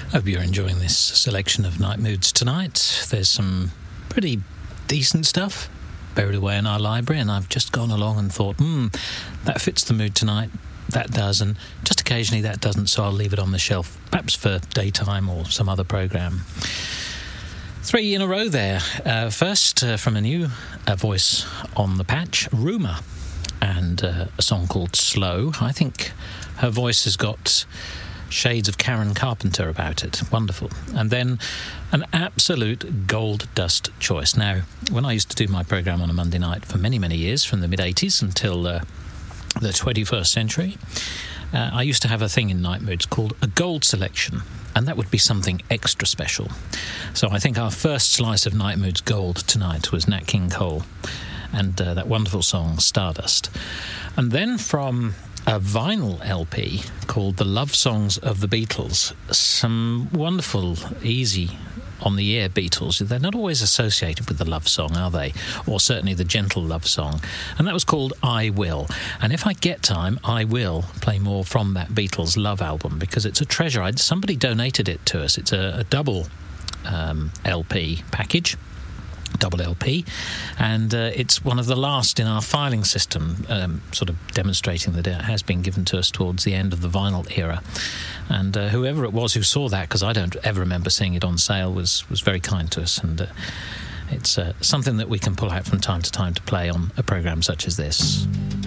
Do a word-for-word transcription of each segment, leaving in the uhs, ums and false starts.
Hope you're enjoying this selection of Night Moods tonight. There's some pretty decent stuff buried away in our library, and I've just gone along and thought, hmm, that fits the mood tonight, that does, and just occasionally that doesn't, so I'll leave it on the shelf, perhaps for daytime or some other programme. Three in a row there. Uh, first, uh, from a new uh, voice on the patch, Rumour, and uh, a song called Slow. I think her voice has got shades of Karen Carpenter about it. Wonderful. And then an absolute gold dust choice. Now, when I used to do my programme on a Monday night for many, many years, from the mid-eighties until uh, the twenty-first century, uh, I used to have a thing in Night Moods called a gold selection, and that would be something extra special. So I think our first slice of Night Moods gold tonight was Nat King Cole and uh, that wonderful song, Stardust. And then from a vinyl L P called The Love Songs of the Beatles, some wonderful, easy, on-the-air Beatles. They're not always associated with the love song, are they? Or certainly the gentle love song. And that was called I Will. And if I get time, I will play more from that Beatles love album, because it's a treasure. I, somebody donated it to us. It's a, a double um, L P package. Double L P, and uh, it's one of the last in our filing system, um, sort of demonstrating that it has been given to us towards the end of the vinyl era. And uh, whoever it was who saw that, because I don't ever remember seeing it on sale, was was very kind to us, and uh, it's uh, something that we can pull out from time to time to play on a programme such as this.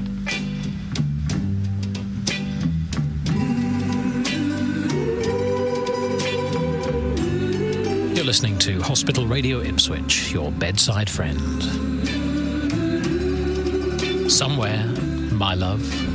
You're listening to Hospital Radio Ipswich, your bedside friend. Somewhere, my love,